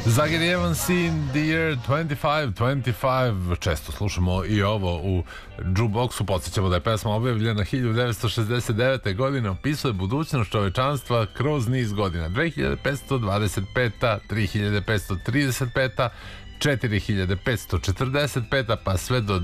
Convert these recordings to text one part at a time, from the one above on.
Zagari Evans in the year 2525. Često slušamo i ovo u jukeboxu. Podsjećamo da je pesma objavljena 1969. godine. Opisuje budućnost čovečanstva kroz niz godina. 2525, 3535, 4545, pa sve do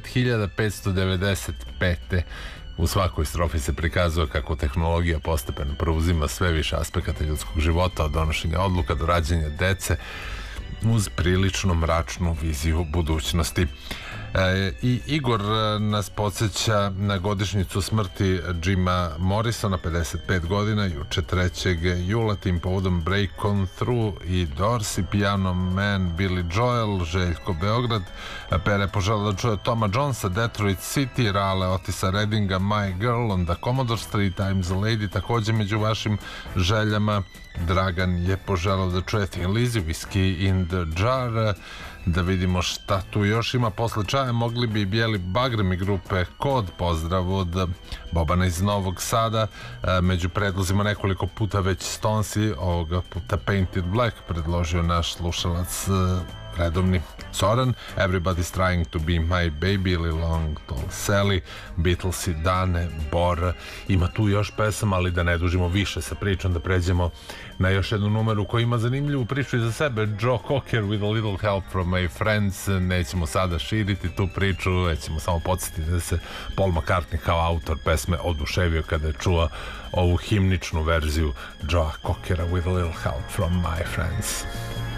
9595. U svakoj strofi se prikazuje kako tehnologija postepeno preuzima sve više aspekata ljudskog života, od donošenja odluka do rađenja dece, uz prilično mračnu viziju budućnosti. I Igor nas podsjeća na godišnjicu smrti Jima Morrisona, 55 godina, juče 3. jula, tim povodom Break On Through i Doors, Piano Man, Billy Joel, Željko Beograd, Pere požela da čuje Toma Jonesa, Detroit City, Rale Otisa Reddinga, My Girl on the Commodore Street, I'm the Lady, također među vašim željama. Dragan je poželao da čuje Thin Lizzy, Whiskey in the Jar. Da vidimo šta tu još ima. Posle čaja mogli bi Bijeli bagremi grupe Kod, pozdrav od Bobana iz Novog Sada. Među predlozima nekoliko puta već Stonesi, ovoga puta Painted Black predložio naš slušalac redovni Soran. Everybody's Trying to Be My Baby ili Long Tall Sally, Beatlesi, Dane, Bor. Ima tu još pesama, ali da ne dužimo više sa pričom, da pređemo na još jednu numeru koja ima zanimljivu priču iza sebe. Joe Cocker, With a Little Help from My Friends. Nećemo sada širiti tu priču, već ćemo samo podsjetiti da se Paul McCartney kao autor pesme oduševio kada je čuo ovu himničnu verziju Joe Cockera, With a Little Help from My Friends.